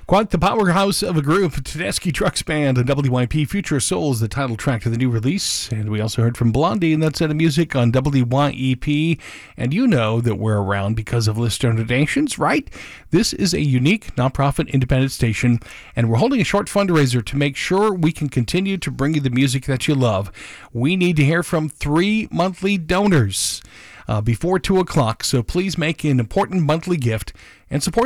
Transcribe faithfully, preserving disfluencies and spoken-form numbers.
Quite the powerhouse of a group, Tedeschi Trucks Band and W Y P Future Soul is the title track to the new release. And we also heard from Blondie and that set of music on W Y E P. And you know that we're around because of listener donations, right? This is a unique nonprofit independent station, and we're holding a short fundraiser to make sure we can continue to bring you the music that you love. We need to hear from three monthly donors uh, before two o'clock, so please make an important monthly gift and support